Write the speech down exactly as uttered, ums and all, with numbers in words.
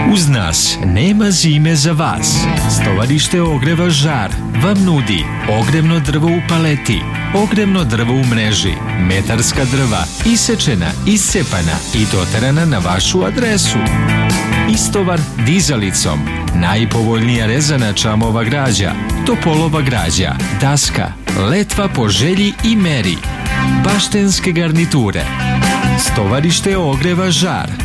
Uz nas nema zime za vas. Stovarište Ogreva Žar vam nudi ogrevno drvo u paleti, ogrevno drvo u mreži, metarska drva, isečena, iscepana i doterana na vašu adresu. Istovar dizalicom, najpovoljnija rezana čamova građa, topolova građa, daska, letva po želji i meri, baštenske garniture. Stovarište Ogreva Žar,